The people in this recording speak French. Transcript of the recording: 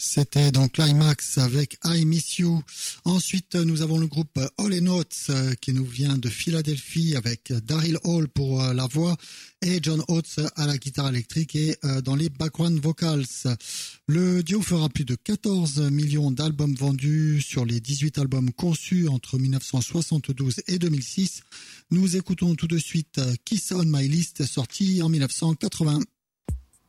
C'était donc Climax avec I Miss You. Ensuite, nous avons le groupe Hall & Oates qui nous vient de Philadelphie avec Daryl Hall pour la voix et John Oates à la guitare électrique et dans les background vocals. Le duo fera plus de 14 millions d'albums vendus sur les 18 albums conçus entre 1972 et 2006. Nous écoutons tout de suite Kiss on My List sorti en 1980.